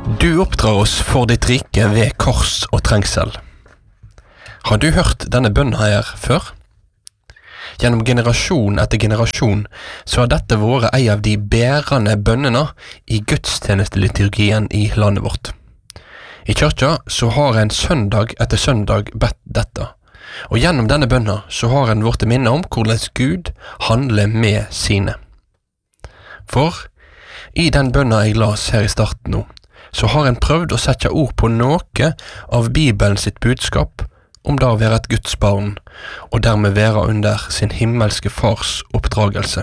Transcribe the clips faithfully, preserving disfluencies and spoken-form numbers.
Du oppdrar oss for ditt rike ved kors og trengsel. Har du hørt denne bønnen her før? Gjennom generasjon etter generasjon så har dette vært en av de bærende bønnene i gudstjenesteliturgien i landet vårt. I kirka så har en søndag etter søndag bedt dette, og gjennom denne bønnen så har en vært minne om hvordan Gud handler med sine. For i den bønnen jeg las her i starten nå, så har en prøvd å sette ord på noe av Bibelen sitt budskap om det å være et Guds barn, og dermed være under sin himmelske fars oppdragelse.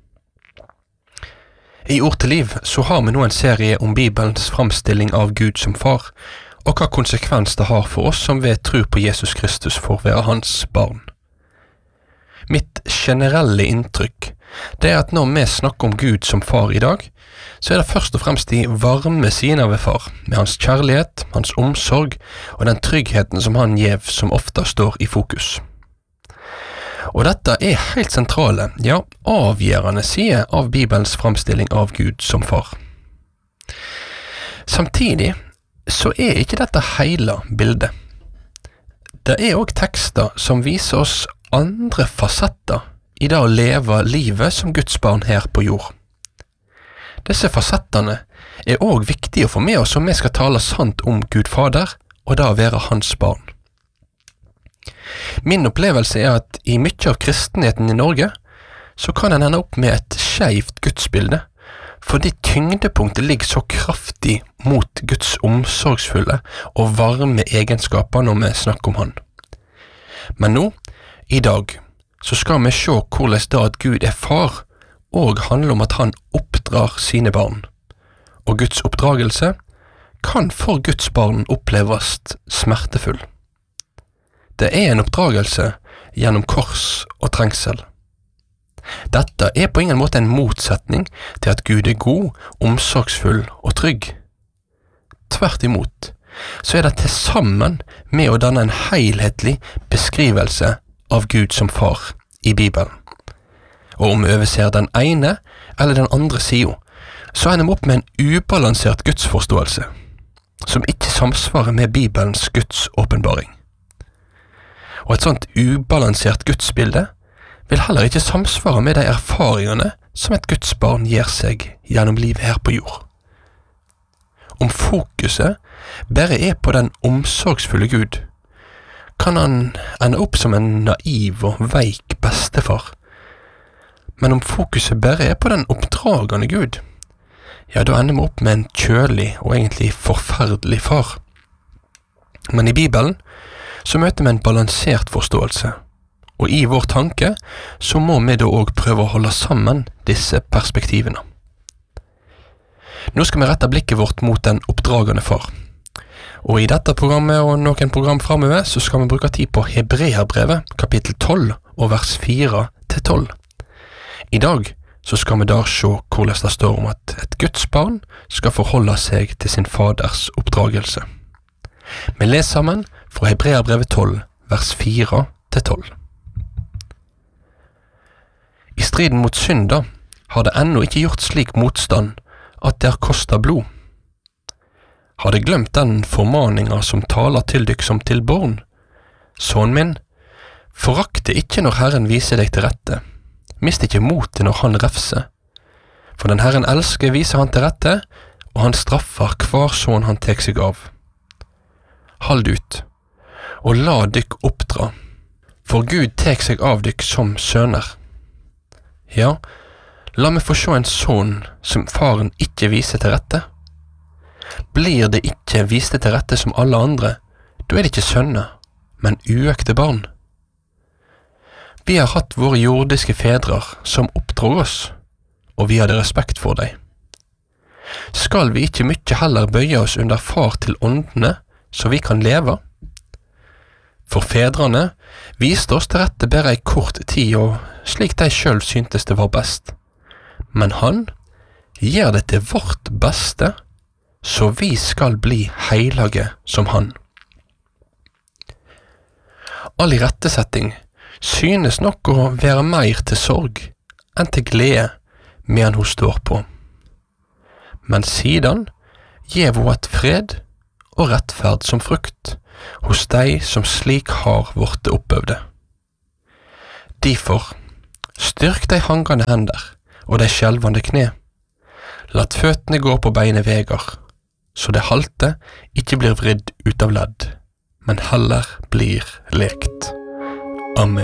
I Ord til liv så har vi nå en serie om Bibelens framstilling av Gud som far, og hva konsekvens det har for oss som ved tro på Jesus Kristus for å være hans barn. Mitt generelle inntrykk det er at når vi snakker om Gud som far i dag, så er det først og fremst de varme sidene ved far, med hans kjærlighet, hans omsorg og den tryggheten som han gjev som ofte står i fokus. Og dette er helt sentrale, ja, avgjørende side av Bibelens framstilling av Gud som far. Samtidig så er ikke dette hele bildet. Det er også tekster som viser oss andre fasetter i det å leve livet som Guds barn her på jord. Disse fasettene er også viktige for meg som vi skal tale sant om Gud Fader og det å være hans barn. Min opplevelse er at i mye av kristenheten i Norge så kan en ende opp med et skjevt gudsbilde, fordi tyngdepunktet ligger så kraftig mot Guds omsorgsfulle og varme egenskaper når vi snakker om han. Men nå, i dag, så skal vi se hvordan det at Gud er far, og handler om at han oppdrar sine barn. Og Guds oppdragelse kan for Guds barn oppleves smertefull. Det er en oppdragelse gjennom kors og trengsel. Dette er på ingen måte en motsetning til at Gud er god, omsorgsfull og trygg. Tvert imot, så er det til sammen med å danne en helhetlig beskrivelse av Gud som far i Bibelen. Og om vi overser den ene eller den andre siden, så ender vi opp med en ubalansert gudsforståelse, som ikke samsvarer med Bibelens Guds åpenbaring. Og et sånt ubalansert gudsbilde vil heller ikke samsvare med de erfaringene som et Guds barn gir seg gjennom livet her på jord. Om fokuset bare er på den omsorgsfulle Gud, kan han ende opp som en naiv og veik bestefar. Men om fokuset bare er på den oppdragende Gud, ja, da ender vi opp med en kjølig og egentlig forferdelig far. Men i Bibelen så møter vi en balansert forståelse, og i vår tanke så må vi da også prøve å holde sammen disse perspektivene. Nå skal vi rette blikket vårt mot den oppdragende far. Og i dette programmet og noen program fremover så skal vi bruke tid på Hebreerbrevet, kapittel tolv og vers fire til tolv. I dag så skal vi da se hvordan det står om at et Guds barn skal forholde seg til sin faders oppdragelse. Vi leser sammen fra Hebreerbrevet tolv, vers fire til tolv. I striden mot synda har det ennå ikke gjort slik motstand at det har kostet blod. Har det glemt den formaninga som taler til dykk som til barn? Sønn min, forakte ikke når Herren viser deg til rette. Mist ikke motet når han refser. For den Herren elsker viser han til rette, og han straffer hver sånn han tek seg av. Hold ut, og la dykk oppdra, for Gud tek seg av dykk som sønner. Ja, la meg få se en sønn som faren ikke viser til rette. Blir det ikke vist til rette som alle andre, da er det ikke sønner, men uekte barn. Vi har hatt våre jordiske fedrer som oppdrog oss, og vi hadde respekt for dem. Skal vi ikke mye heller bøye oss under far til åndene, så vi kan leve? For fedrene viste oss til rette bare ei kort tid, og slik de selv syntes det var best. Men han gjør det til vårt beste, så vi skal bli heilage som han. All irettesetting synes nok å være mer til sorg enn til glede medan hun står på. Men siden Gjev ho et fred og rettferd som frukt hos dei som slik har vorte oppøvde. Difor, styrk dei hangande hender og dei skjelvande kne. Lat føtene gå på beine vegar, så det halte ikkje blir vridd ut av ledd, men heller blir lekt. Amen.